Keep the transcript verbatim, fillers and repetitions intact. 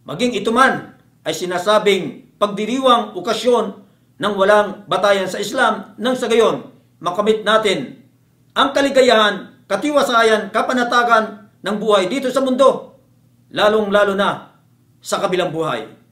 Maging ito man ay sinasabing pagdiriwang okasyon ng walang batayan sa Islam nang sa gayon makamit natin ang kaligayahan, katiwasayan, kapanatagan ng buhay dito sa mundo, lalong-lalo na sa kabilang buhay.